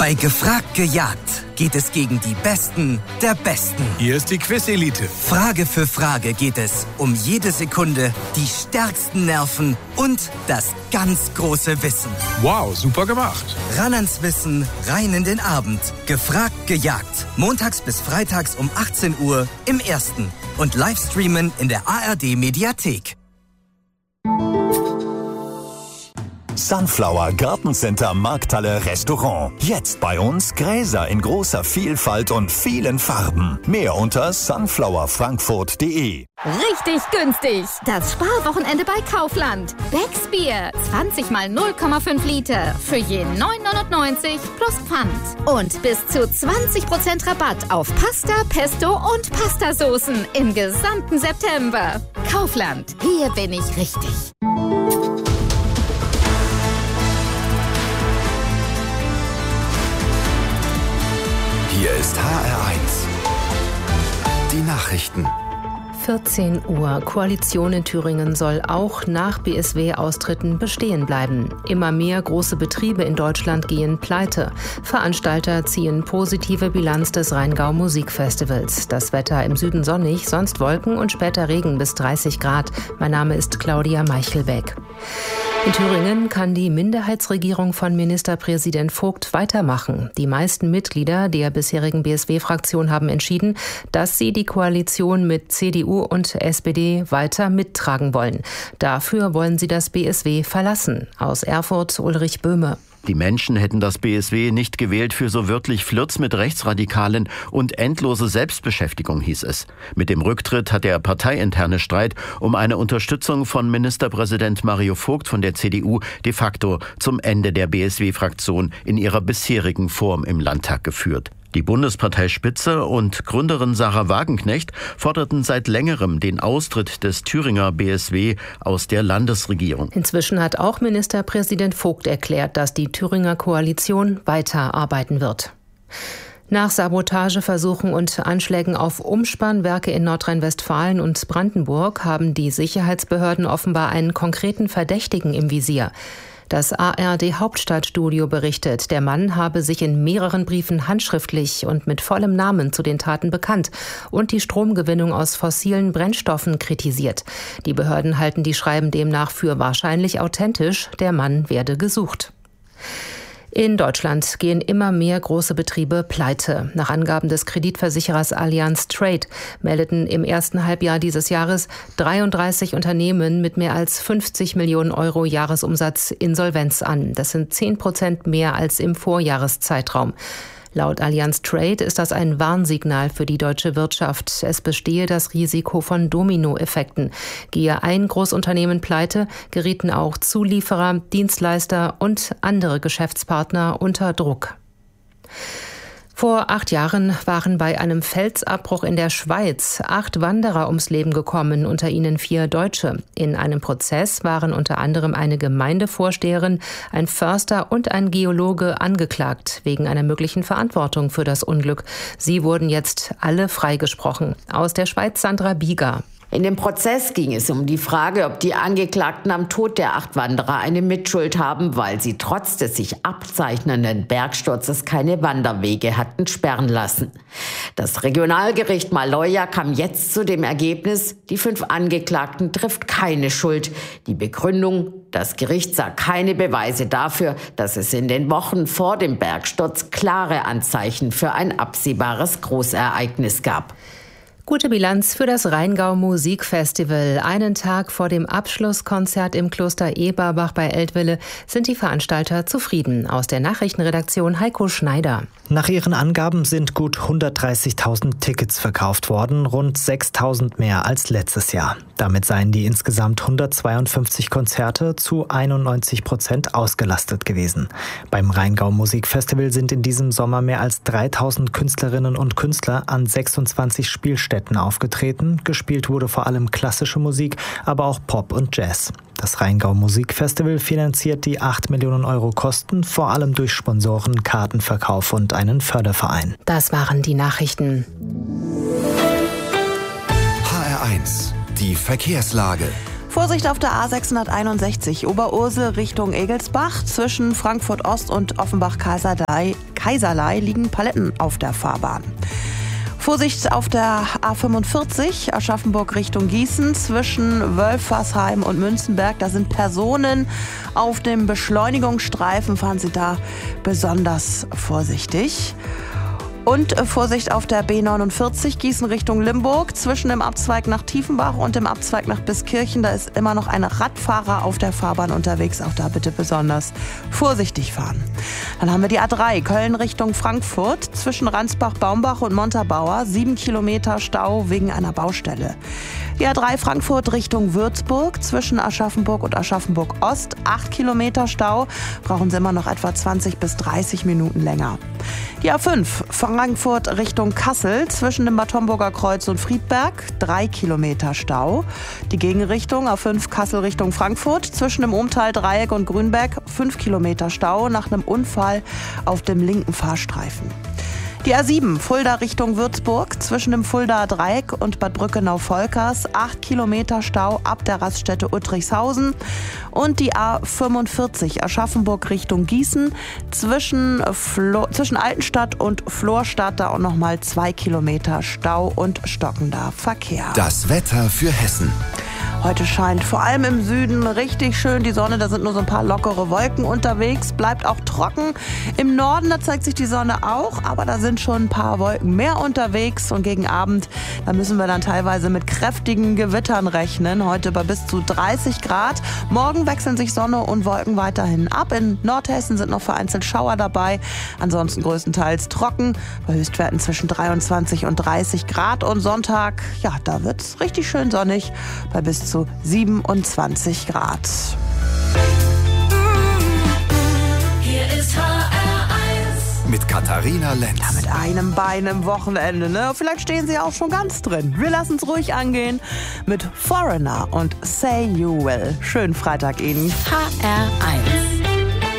Bei Gefragt gejagt geht es gegen die Besten der Besten. Hier ist die Quiz-Elite. Frage für Frage geht es um jede Sekunde, die stärksten Nerven und das ganz große Wissen. Wow, super gemacht. Ran ans Wissen, rein in den Abend. Gefragt gejagt. Montags bis freitags um 18 Uhr im Ersten. Und Livestreamen in der ARD-Mediathek. Sunflower Gartencenter Markthalle Restaurant. Jetzt bei uns Gräser in großer Vielfalt und vielen Farben. Mehr unter sunflowerfrankfurt.de. Richtig günstig. Das Sparwochenende bei Kaufland. Becks Bier. 20 mal 0,5 Liter. Für je 9,99 plus Pfand. Und bis zu 20% Rabatt auf Pasta, Pesto und Pastasoßen im gesamten September. Kaufland. Hier bin ich richtig. Hier ist HR1. Die Nachrichten. 14 Uhr. Koalition in Thüringen soll auch nach BSW-Austritten bestehen bleiben. Immer mehr große Betriebe in Deutschland gehen pleite. Veranstalter ziehen positive Bilanz des Rheingau-Musikfestivals. Das Wetter im Süden sonnig, sonst Wolken und später Regen bis 30 Grad. Mein Name ist Claudia Meichelbeck. In Thüringen kann die Minderheitsregierung von Ministerpräsident Vogt weitermachen. Die meisten Mitglieder der bisherigen BSW-Fraktion haben entschieden, dass sie die Koalition mit CDU und SPD weiter mittragen wollen. Dafür wollen sie das BSW verlassen. Aus Erfurt Ulrich Böhme. Die Menschen hätten das BSW nicht gewählt für so wörtlich Flirts mit Rechtsradikalen und endlose Selbstbeschäftigung, hieß es. Mit dem Rücktritt hat der parteiinterne Streit um eine Unterstützung von Ministerpräsident Mario Vogt von der CDU de facto zum Ende der BSW-Fraktion in ihrer bisherigen Form im Landtag geführt. Die Bundesparteispitze und Gründerin Sarah Wagenknecht forderten seit längerem den Austritt des Thüringer BSW aus der Landesregierung. Inzwischen hat auch Ministerpräsident Vogt erklärt, dass die Thüringer Koalition weiterarbeiten wird. Nach Sabotageversuchen und Anschlägen auf Umspannwerke in Nordrhein-Westfalen und Brandenburg haben die Sicherheitsbehörden offenbar einen konkreten Verdächtigen im Visier. Das ARD-Hauptstadtstudio berichtet, der Mann habe sich in mehreren Briefen handschriftlich und mit vollem Namen zu den Taten bekannt und die Stromgewinnung aus fossilen Brennstoffen kritisiert. Die Behörden halten die Schreiben demnach für wahrscheinlich authentisch. Der Mann werde gesucht. In Deutschland gehen immer mehr große Betriebe pleite. Nach Angaben des Kreditversicherers Allianz Trade meldeten im ersten Halbjahr dieses Jahres 33 Unternehmen mit mehr als 50 Millionen Euro Jahresumsatz Insolvenz an. Das sind 10% mehr als im Vorjahreszeitraum. Laut Allianz Trade ist das ein Warnsignal für die deutsche Wirtschaft. Es bestehe das Risiko von Dominoeffekten. Gehe ein Großunternehmen pleite, gerieten auch Zulieferer, Dienstleister und andere Geschäftspartner unter Druck. Vor 8 Jahren waren bei einem Felsabbruch in der Schweiz 8 Wanderer ums Leben gekommen, unter ihnen 4 Deutsche. In einem Prozess waren unter anderem eine Gemeindevorsteherin, ein Förster und ein Geologe angeklagt wegen einer möglichen Verantwortung für das Unglück. Sie wurden jetzt alle freigesprochen. Aus der Schweiz Sandra Bieger. In dem Prozess ging es um die Frage, ob die Angeklagten am Tod der 8 Wanderer eine Mitschuld haben, weil sie trotz des sich abzeichnenden Bergsturzes keine Wanderwege hatten sperren lassen. Das Regionalgericht Maloja kam jetzt zu dem Ergebnis, die 5 Angeklagten trifft keine Schuld. Die Begründung, das Gericht sah keine Beweise dafür, dass es in den Wochen vor dem Bergsturz klare Anzeichen für ein absehbares Großereignis gab. Gute Bilanz für das Rheingau-Musikfestival. Einen Tag vor dem Abschlusskonzert im Kloster Eberbach bei Eltville sind die Veranstalter zufrieden. Aus der Nachrichtenredaktion Heiko Schneider. Nach ihren Angaben sind gut 130.000 Tickets verkauft worden, rund 6.000 mehr als letztes Jahr. Damit seien die insgesamt 152 Konzerte zu 91% ausgelastet gewesen. Beim Rheingau-Musikfestival sind in diesem Sommer mehr als 3.000 Künstlerinnen und Künstler an 26 Spielstätten aufgetreten. Gespielt wurde vor allem klassische Musik, aber auch Pop und Jazz. Das Rheingau-Musikfestival finanziert die 8 Millionen Euro Kosten, vor allem durch Sponsoren, Kartenverkauf und einen Förderverein. Das waren die Nachrichten. HR1, die Verkehrslage. Vorsicht auf der A661 Oberursel Richtung Egelsbach. Zwischen Frankfurt Ost und Offenbach-Kaiserlei liegen Paletten auf der Fahrbahn. Vorsicht auf der A45 Aschaffenburg Richtung Gießen. Zwischen Wölfersheim und Münzenberg. Da sind Personen auf dem Beschleunigungsstreifen. Fahren Sie da besonders vorsichtig. Und Vorsicht auf der B49 Gießen Richtung Limburg. Zwischen dem Abzweig nach Tiefenbach und dem Abzweig nach Biskirchen. Da ist immer noch ein Radfahrer auf der Fahrbahn unterwegs. Auch da bitte besonders vorsichtig fahren. Dann haben wir die A3 Köln Richtung Frankfurt. Zwischen Ransbach-Baumbach und Montabaur 7 Kilometer Stau wegen einer Baustelle. Die A3 Frankfurt Richtung Würzburg. Zwischen Aschaffenburg und Aschaffenburg Ost 8 Kilometer Stau. Brauchen Sie immer noch etwa 20 bis 30 Minuten länger. Die A5 Frankfurt Richtung Kassel. Zwischen dem Bad Homburger Kreuz und Friedberg 3 Kilometer Stau. Die Gegenrichtung A5 Kassel Richtung Frankfurt. Zwischen dem Umtal Dreieck und Grünberg 5 Kilometer Stau nach einem Unfall auf dem linken Fahrstreifen. Die A7 Fulda Richtung Würzburg. Zwischen dem Fuldaer Dreieck und Bad Brückenau-Volkers 8 Kilometer Stau ab der Raststätte Uttrichshausen. Und die A45 Aschaffenburg Richtung Gießen. Zwischen Altenstadt und Florstadt da auch nochmal 2 Kilometer Stau und stockender Verkehr. Das Wetter für Hessen. Heute scheint vor allem im Süden richtig schön die Sonne. Da sind nur so ein paar lockere Wolken unterwegs. Bleibt auch trocken. Im Norden, da zeigt sich die Sonne auch. Aber da sind schon ein paar Wolken mehr unterwegs. Und gegen Abend, da müssen wir dann teilweise mit kräftigen Gewittern rechnen. Heute bei bis zu 30 Grad. Morgen wechseln sich Sonne und Wolken weiterhin ab. In Nordhessen sind noch vereinzelt Schauer dabei. Ansonsten größtenteils trocken. Bei Höchstwerten zwischen 23 und 30 Grad. Und Sonntag, ja, da wird's richtig schön sonnig. Bei bis zu 27 Grad. Hier ist HR1 mit Katharina Lenz. Ja, mit einem Bein im Wochenende, ne? Vielleicht stehen Sie auch schon ganz drin. Wir lassen es ruhig angehen mit Foreigner und Say You Will. Schönen Freitag Ihnen. HR1